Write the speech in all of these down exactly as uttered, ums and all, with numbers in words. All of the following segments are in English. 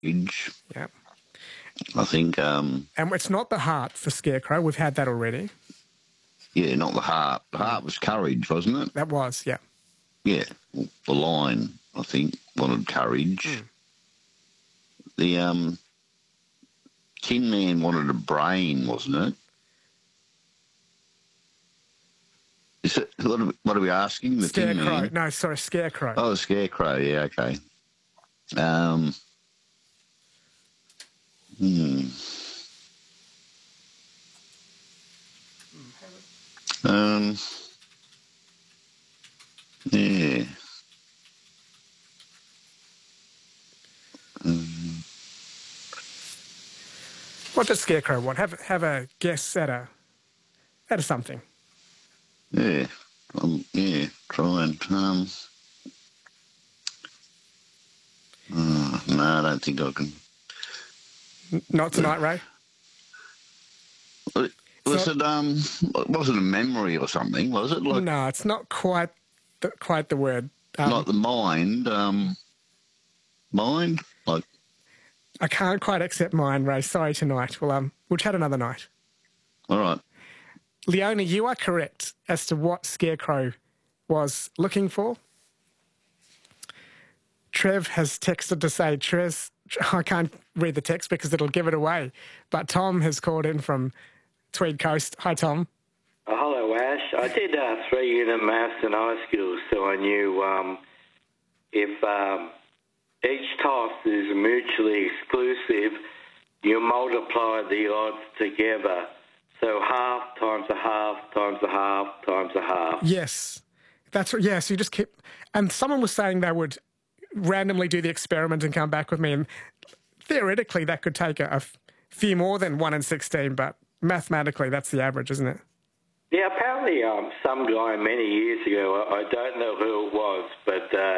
Yeah. I think. Um, and it's not the heart for Scarecrow. We've had that already. Yeah, not the heart. The heart was courage, wasn't it? That was, yeah. Yeah. The lion, I think, wanted courage. Mm. The um, Tin Man wanted a brain, wasn't it? Is it what are, what are we asking? The Scarecrow. Tin Man? No, sorry, Scarecrow. Oh, the Scarecrow. Yeah, okay. Um. Hmm. Um. Yeah. Um, What does Scarecrow want? Have have a guess at a at a something. yeah. Um, yeah. Try and um. Oh, no, I don't think I can. N- not tonight, Ray. Was not, it um? Wasn't a memory or something? Was it like? No, it's not quite the, quite the word. Um, like the mind. Um. Mind. Like. I can't quite accept mine, Ray. Sorry tonight. Well, um, we'll chat another night. All right. Leonie, you are correct as to what Scarecrow was looking for. Trev has texted to say, Trez, I can't read the text because it'll give it away, but Tom has called in from Tweed Coast. Hi, Tom. Oh, hello, Ash. I did uh, three-unit maths in high school, so I knew um, if um, each toss is mutually exclusive, you multiply the odds together. So half times a half times a half times a half. Yes. That's right. Yeah, so you just keep... And someone was saying they would randomly do the experiment and come back with me, and theoretically that could take a, a few more than one in sixteen, but mathematically that's the average, isn't it? Yeah, apparently um, some guy many years ago, I, I don't know who it was, but uh,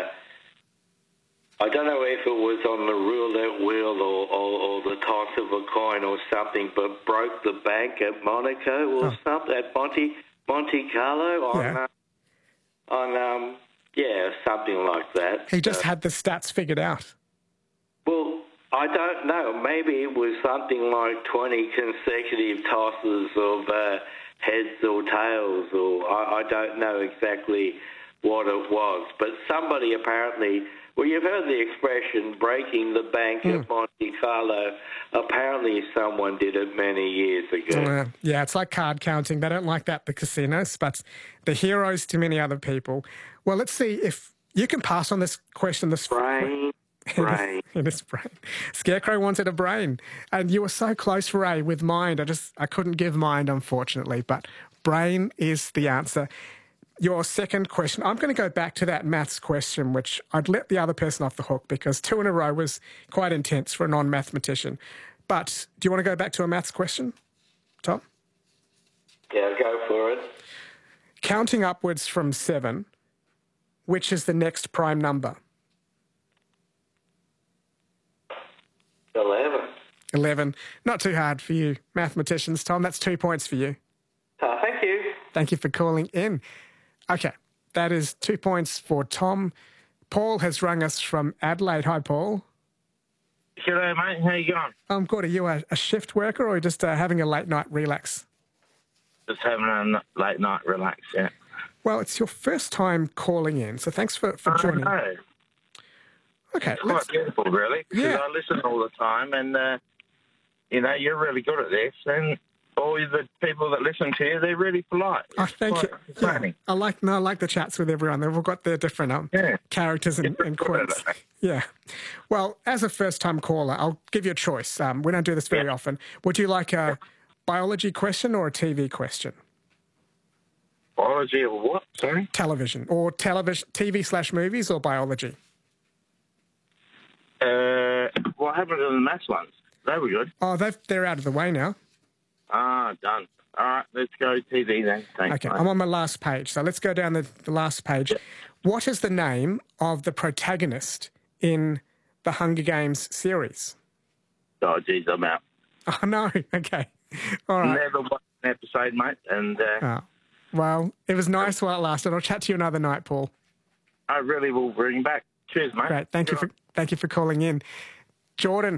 I don't know if it was on the roulette wheel or, or, or the toss of a coin or something, but broke the bank at Monaco or oh. something, at Monte, Monte Carlo on, yeah. uh, on um, yeah, something like that. He just uh, had the stats figured out. Well, I don't know. Maybe it was something like twenty consecutive tosses of uh, heads or tails, or I, I don't know exactly what it was. But somebody apparently, well, you've heard the expression breaking the bank mm. at Monte Carlo. Apparently someone did it many years ago. Uh, yeah, it's like card counting. They don't like that, the casinos, but the heroes to many other people. Well, let's see if you can pass on this question. This Brain. Brain. It is brain. Scarecrow wanted a brain. And you were so close, Ray, with mind. I just, I couldn't give mind, unfortunately, but brain is the answer. Your second question, I'm going to go back to that maths question, which I'd let the other person off the hook because two in a row was quite intense for a non-mathematician. But do you want to go back to a maths question, Tom? Yeah, go for it. Counting upwards from seven, which is the next prime number? Eleven. Eleven. Not too hard for you mathematicians, Tom. That's two points for you. Oh, thank you. Thank you for calling in. Okay, that is two points for Tom. Paul has rung us from Adelaide. Hi, Paul. G'day, mate. How you going? I'm good. Are you a, a shift worker or just uh, having a late night relax? Just having a late night relax, yeah. Well, it's your first time calling in, so thanks for, for joining. I know. Okay. It's quite beautiful, really, because Yeah. I listen all the time, and, uh, you know, you're really good at this, and all the people that listen to you, they're really polite. Oh, thank you. Yeah. I like no, I like the chats with everyone. They've all got their different um, yeah. characters and, and quirks. Yeah. Well, as a first-time caller, I'll give you a choice. Um, we don't do this very yeah. often. Would you like a biology question or a T V question? Biology or what? Sorry? Television. Or television, T V slash movies or biology? Uh, what happened to the maths ones? They were good. Oh, they've, they're out of the way now. Ah, done. All right, let's go T V then. Thanks, okay, mate. I'm on my last page. So let's go down the, the last page. Yeah. What is the name of the protagonist in the Hunger Games series? Oh, geez, I'm out. Oh, no. Okay. All right. Never watched an episode, mate. And, uh, oh. Well, it was nice while it lasted. I'll chat to you another night, Paul. I really will bring back. Cheers, mate. Great. Thank Good you for on. thank you for calling in. Jordan